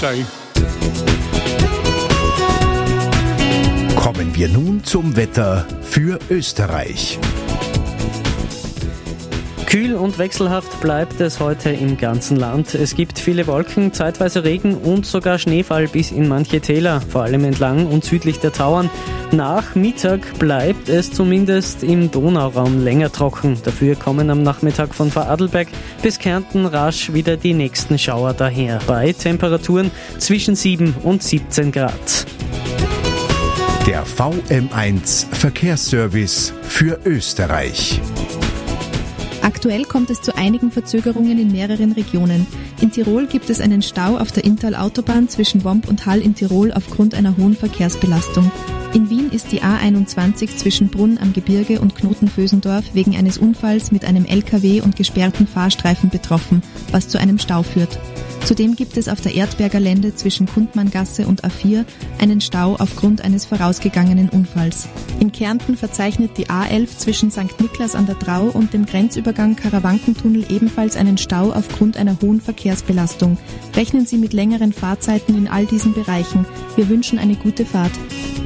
Kommen wir nun zum Wetter für Österreich. Kühl und wechselhaft bleibt es heute im ganzen Land. Es gibt viele Wolken, zeitweise Regen und sogar Schneefall bis in manche Täler, vor allem entlang und südlich der Tauern. Nach Mittag bleibt es zumindest im Donauraum länger trocken. Dafür kommen am Nachmittag von Vorarlberg bis Kärnten rasch wieder die nächsten Schauer daher. Bei Temperaturen zwischen 7 und 17 Grad. Der VM1 Verkehrsservice für Österreich. Aktuell kommt es zu einigen Verzögerungen in mehreren Regionen. In Tirol gibt es einen Stau auf der Inntal-Autobahn zwischen Womp und Hall in Tirol aufgrund einer hohen Verkehrsbelastung. In Wien ist die A21 zwischen Brunn am Gebirge und Knoten-Vösendorf wegen eines Unfalls mit einem LKW und gesperrten Fahrstreifen betroffen, was zu einem Stau führt. Zudem gibt es auf der Erdberger Lände zwischen Kundmanngasse und A4 einen Stau aufgrund eines vorausgegangenen Unfalls. In Kärnten verzeichnet die A11 zwischen St. Niklas an der Drau und dem Grenzübergang Karawankentunnel ebenfalls einen Stau aufgrund einer hohen Verkehrsbelastung. Rechnen Sie mit längeren Fahrzeiten in all diesen Bereichen. Wir wünschen eine gute Fahrt.